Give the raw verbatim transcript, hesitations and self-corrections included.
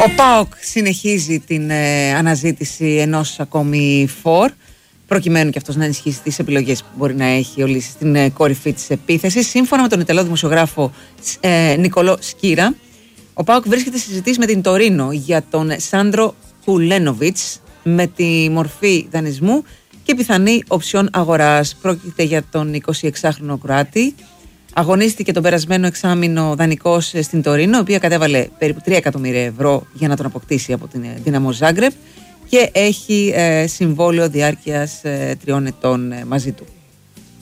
Ο ΠΑΟΚ συνεχίζει την ε, αναζήτηση ενός ακόμη φορ, προκειμένου και αυτός να ενισχύσει τις επιλογές που μπορεί να έχει ο Λύσης στην ε, κορυφή της επίθεσης. Σύμφωνα με τον Ιταλό δημοσιογράφο ε, Νικολό Σκύρα, ο ΠΑΟΚ βρίσκεται σε συζητήσεις με την Τωρίνο για τον Σάντρο Κουλένοβιτς με τη μορφή δανεισμού και πιθανή οψιόν αγοράς. Πρόκειται για τον εικοσιεξάχρονο Κροάτη. Αγωνίστηκε τον περασμένο εξάμηνο δανεικός στην Τωρίνο, η οποία κατέβαλε περίπου τρία εκατομμύρια ευρώ για να τον αποκτήσει από την Δύναμο Ζάγκρεπ και έχει ε, συμβόλαιο διάρκειας ε, τριών ετών ε, μαζί του.